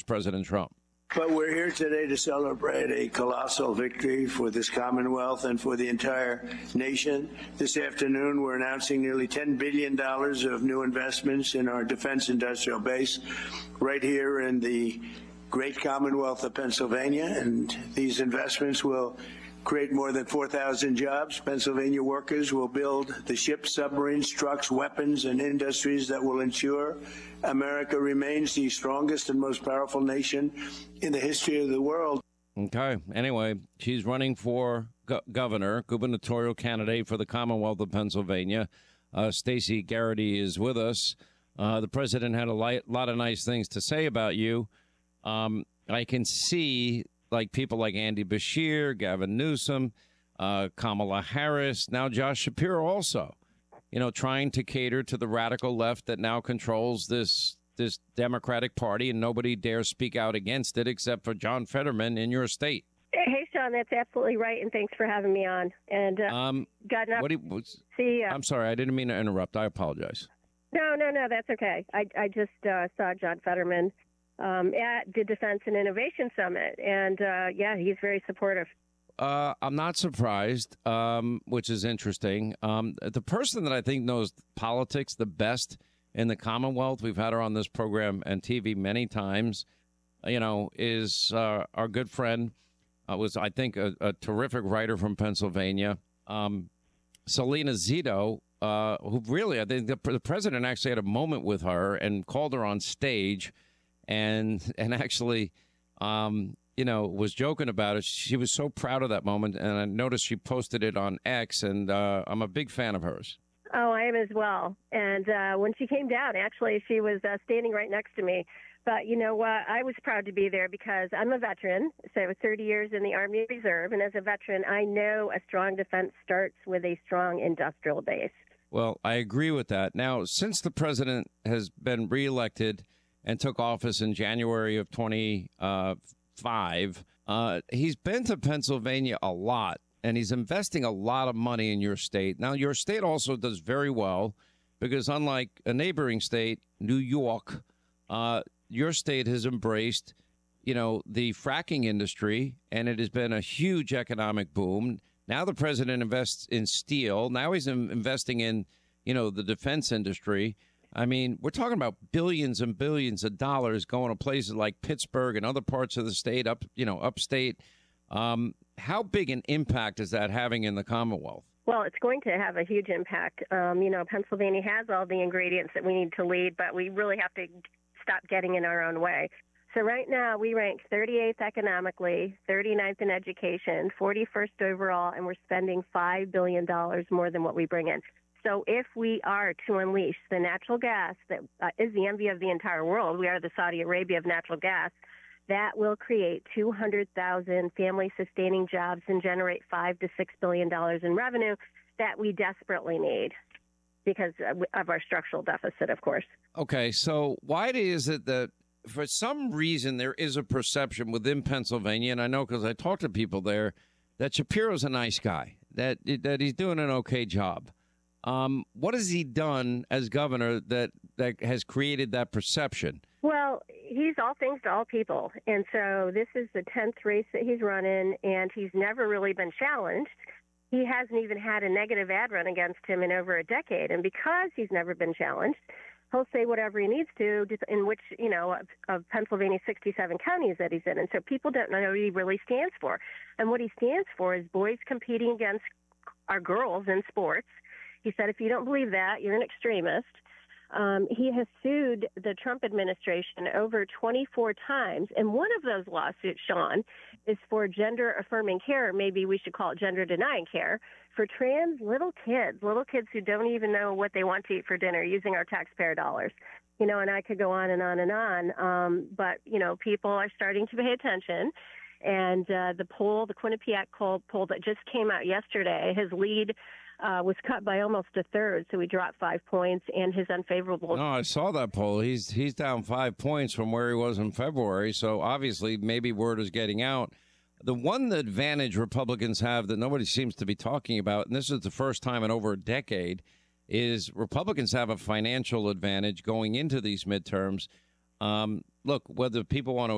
President Trump. But we're here today to celebrate a colossal victory for this Commonwealth and for the entire nation. This afternoon, we're announcing nearly $10 billion of new investments in our defense industrial base right here in the great Commonwealth of Pennsylvania. And these investments will create more than 4,000 jobs. Pennsylvania workers will build the ships, submarines, trucks, weapons, and industries that will ensure America remains the strongest and most powerful nation in the history of the world. Okay. Anyway, she's running for gubernatorial candidate for the Commonwealth of Pennsylvania. Stacey Garrity is with us. The president had a lot of nice things to say about you. I can see like people like Andy Beshear, Gavin Newsom, Kamala Harris, now Josh Shapiro also, trying to cater to the radical left that now controls this Democratic Party, and nobody dares speak out against it except for John Fetterman in your state. Hey, Sean, that's absolutely right, and thanks for having me on. And I'm sorry, I didn't mean to interrupt. I apologize. No, that's okay. I just saw John Fetterman at the Defense and Innovation Summit. And, he's very supportive. I'm not surprised, which is interesting. The person that I think knows politics the best in the Commonwealth, we've had her on this program and TV many times, is our good friend, was, I think, a terrific writer from Pennsylvania, Selena Zito, who really, I think the president actually had a moment with her and called her on stage and actually, was joking about it. She was so proud of that moment, and I noticed she posted it on X, and I'm a big fan of hers. Oh, I am as well. And when she came down, actually, she was standing right next to me. But you know what? I was proud to be there because I'm a veteran, so 30 years in the Army Reserve, and as a veteran, I know a strong defense starts with a strong industrial base. Well, I agree with that. Now, since the president has been reelected and took office in January of 25, he's been to Pennsylvania a lot, and he's investing a lot of money in your state. Now, your state also does very well because unlike a neighboring state, New York, your state has embraced, the fracking industry, and it has been a huge economic boom. Now the president invests in steel. Now he's investing in, the defense industry. I mean, we're talking about billions and billions of dollars going to places like Pittsburgh and other parts of the state, upstate. How big an impact is that having in the Commonwealth? Well, it's going to have a huge impact. Pennsylvania has all the ingredients that we need to lead, but we really have to stop getting in our own way. So right now we rank 38th economically, 39th in education, 41st overall, and we're spending $5 billion more than what we bring in. So if we are to unleash the natural gas that is the envy of the entire world, we are the Saudi Arabia of natural gas, that will create 200,000 family-sustaining jobs and generate $5 to $6 billion in revenue that we desperately need because of our structural deficit, of course. Okay, so why is it that for some reason there is a perception within Pennsylvania, and I know because I talk to people there, that Shapiro's a nice guy, that he's doing an okay job. What has he done as governor that has created that perception? Well, he's all things to all people. And so this is the 10th race that he's running, and he's never really been challenged. He hasn't even had a negative ad run against him in over a decade. And because he's never been challenged, he'll say whatever he needs to in which, of Pennsylvania's 67 counties that he's in. And so people don't know what he really stands for. And what he stands for is boys competing against our girls in sports. He said, if you don't believe that, you're an extremist. He has sued the Trump administration over 24 times. And one of those lawsuits, Sean, is for gender-affirming care. Maybe we should call it gender-denying care for trans little kids who don't even know what they want to eat for dinner using our taxpayer dollars. And I could go on and on and on. But, people are starting to pay attention. And the Quinnipiac poll that just came out yesterday, his lead was cut by almost a third, so he dropped 5 points, and his unfavorable. No, I saw that poll. He's down 5 points from where he was in February, so obviously maybe word is getting out. The one advantage Republicans have that nobody seems to be talking about, and this is the first time in over a decade, is Republicans have a financial advantage going into these midterms. Look, whether people want to